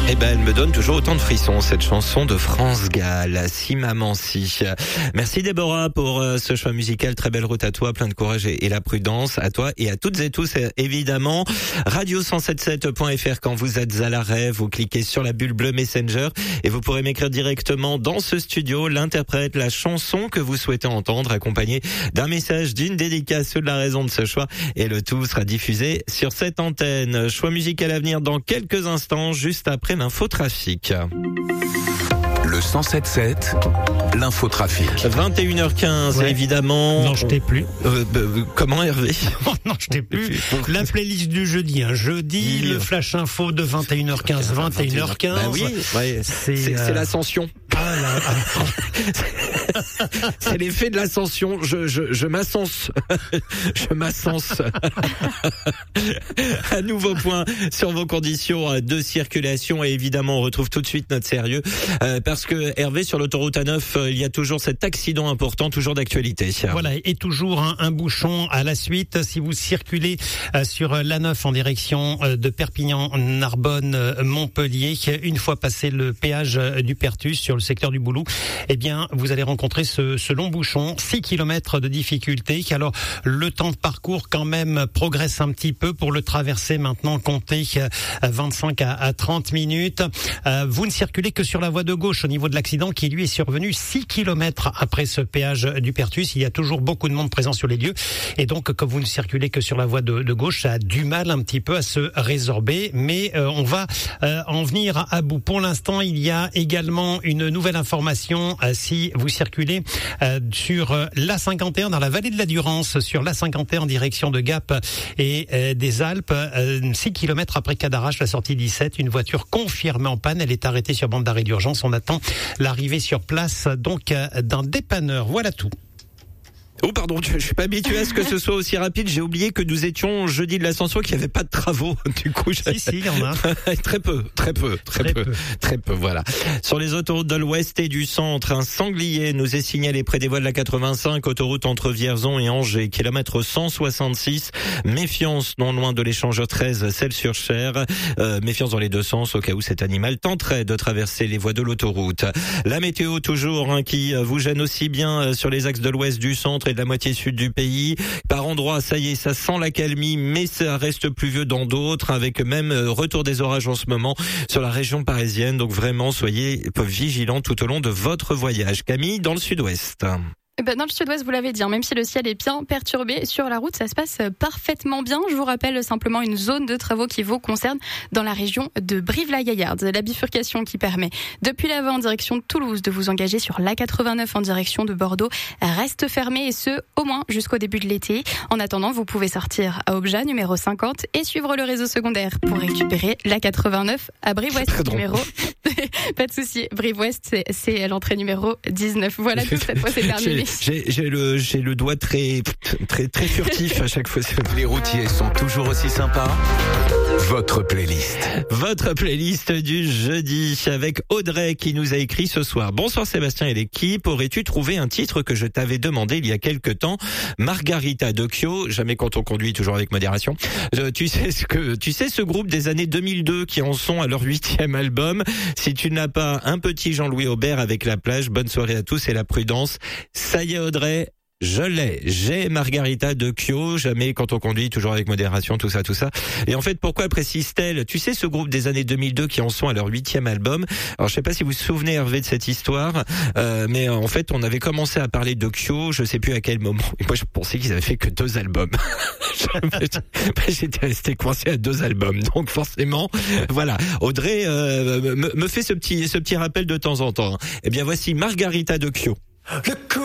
Eh ben, elle me donne toujours autant de frissons, cette chanson de France Gall, Si Maman Si. Merci Déborah pour ce choix musical. Très belle route à toi, plein de courage et la prudence à toi et à toutes et tous, évidemment. Radio177.fr quand vous êtes à l'arrêt, vous cliquez sur la bulle bleue Messenger et vous pourrez m'écrire directement dans ce studio l'interprète, la chanson que vous souhaitez entendre, accompagnée d'un message, d'une dédicace ou de la raison de ce choix. Et le tout sera diffusé sur cette antenne. Choix musical à venir dans quelques instants, juste après l'infotrafic. Le 107.7, l'infotrafic. 21h15, ouais. Évidemment. Non, je t'ai plus. Comment, Hervé? Non, je t'ai plus. La playlist du jeudi, jeudi, le flash info de 21h15, 21h15. Bah oui, ouais. C'est l'ascension. Ah là, c'est l'effet de l'ascension. Je m'ascense. Je m'ascense. Un nouveau point sur vos conditions de circulation et évidemment on retrouve tout de suite notre sérieux parce que Hervé, sur l'autoroute A9, il y a toujours cet accident important, toujours d'actualité. Voilà, et toujours un bouchon à la suite. Si vous circulez sur l'A9 en direction de Perpignan-Narbonne-Montpellier, une fois passé le péage du Pertus sur le secteur du Boulou, eh bien vous allez rencontrer ce long bouchon, 6 km de difficulté. Alors le temps de parcours quand même progresse un petit peu. Pour le traverser maintenant, comptez 25 à 30 minutes. Vous ne circulez que sur la voie de gauche au niveau de l'accident qui lui est survenu 6 km après ce péage du Pertus. Il y a toujours beaucoup de monde présent sur les lieux et donc comme vous ne circulez que sur la voie de gauche, ça a du mal un petit peu à se résorber, mais on va en venir à bout. Pour l'instant, il y a également une nouvelle information si vous circulez sur l'A51 dans la vallée de la Durance, sur l'A51 en direction de Gap et des Alpes, 6 km après Cadarache, la sortie 17, une voiture confirmée en panne, elle est arrêtée sur bande d'arrêt d'urgence. On attend l'arrivée sur place donc d'un dépanneur. Voilà tout. Oh pardon, je suis pas habitué à ce que ce soit aussi rapide. J'ai oublié que nous étions jeudi de l'Ascension, qu'il n'y avait pas de travaux. Du coup, si, il y en a. Très peu. Voilà. Sur les autoroutes de l'Ouest et du Centre, un sanglier nous est signalé près des voies de la 85, autoroute entre Vierzon et Angers, kilomètre 166. Méfiance non loin de l'échangeur 13, Celles-sur-Cher. Méfiance dans les deux sens au cas où cet animal tenterait de traverser les voies de l'autoroute. La météo toujours, qui vous gêne aussi bien sur les axes de l'Ouest, du Centre et de la moitié sud du pays. Par endroits, ça y est, ça sent l'accalmie, mais ça reste pluvieux dans d'autres, avec même retour des orages en ce moment sur la région parisienne. Donc vraiment, soyez vigilants tout au long de votre voyage. Camille, dans le sud-ouest. Dans le sud-ouest, vous l'avez dit, même si le ciel est bien perturbé, sur la route, ça se passe parfaitement bien. Je vous rappelle simplement une zone de travaux qui vous concerne dans la région de Brive-la-Gaillarde. La bifurcation qui permet, depuis l'avant en direction de Toulouse, de vous engager sur l'A89 en direction de Bordeaux reste fermée, et ce, au moins jusqu'au début de l'été. En attendant, vous pouvez sortir à Obja, numéro 50, et suivre le réseau secondaire pour récupérer l'A89 à Brive-Ouest, numéro... Pas de souci, Brive-Ouest, c'est l'entrée numéro 19. Voilà, tout, cette fois, c'est terminé. J'ai le doigt très furtif à chaque fois. Les routiers sont toujours aussi sympas. Votre playlist du jeudi avec Audrey qui nous a écrit ce soir. Bonsoir Sébastien et l'équipe. Aurais-tu trouvé un titre que je t'avais demandé il y a quelque temps? Margarita de Kyo. Jamais quand on conduit, toujours avec modération. Tu sais ce groupe des années 2002 qui en sont à leur 8e album. Si tu n'as pas un petit Jean-Louis Aubert avec La Plage, bonne soirée à tous et la prudence. Ça y est Audrey, je l'ai. J'ai Margarita de Kyo, jamais quand on conduit, toujours avec modération, tout ça. Et en fait, pourquoi précise-t-elle? Tu sais ce groupe des années 2002 qui en sont à leur 8e album. Alors je sais pas si vous vous souvenez Hervé de cette histoire, mais en fait on avait commencé à parler de Kyo, je sais plus à quel moment. Et moi je pensais qu'ils avaient fait que 2 albums. J'étais resté coincé à 2 albums, donc forcément, voilà. Audrey me fait ce petit rappel de temps en temps. Eh bien voici Margarita de Kyo.